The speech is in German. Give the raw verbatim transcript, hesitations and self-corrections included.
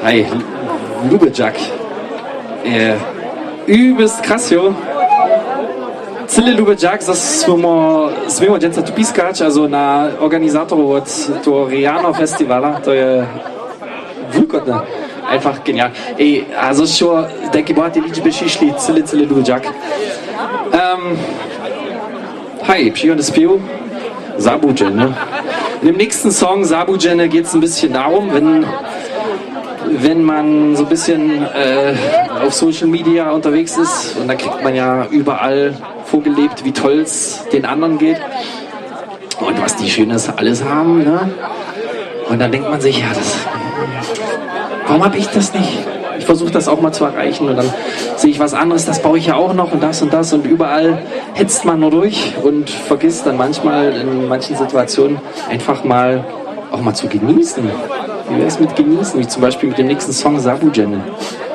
Hi, Lubejak. Äh, übelst krass, jo. Cyle Lubejak, smo smemo dženca tu piskać, also na organizatorów od to Riano Festivala, to je wulkotne. Einfach genial. Ej, also schon, denke ich, die liczby przyszli, cyle, cyle Lubejak. Ähm, hi, przyjąłem Spiel. Sabudjen, ne? In dem nächsten Song, Sabudjen, geht es ein bisschen darum, wenn, wenn man so ein bisschen äh, auf Social Media unterwegs ist und da kriegt man ja überall vorgelebt, wie toll es den anderen geht und was die Schönes alles haben, ne? Und dann denkt man sich, ja, das, warum habe ich das nicht? Ich versuche das auch mal zu erreichen und dann sehe ich was anderes, das baue ich ja auch noch und das und das und überall hetzt man nur durch und vergisst dann manchmal in manchen Situationen einfach mal auch mal zu genießen. Wie wäre es mit genießen? Wie zum Beispiel mit dem nächsten Song Sabudjen.